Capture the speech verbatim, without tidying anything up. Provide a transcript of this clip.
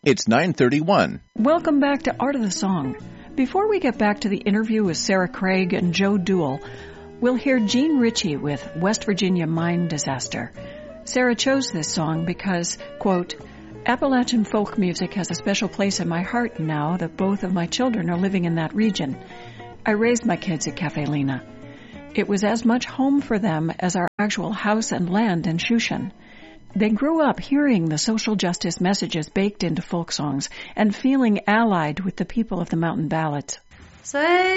It's nine thirty-one. Welcome back to Art of the Song. Before we get back to the interview with Sarah Craig and Joe Duell, we'll hear Jean Ritchie with West Virginia Mine Disaster. Sarah chose this song because, quote, Appalachian folk music has a special place in my heart now that both of my children are living in that region. I raised my kids at Cafe Lena. It was as much home for them as our actual house and land in Shushan. They grew up hearing the social justice messages baked into folk songs and feeling allied with the people of the mountain ballads. Say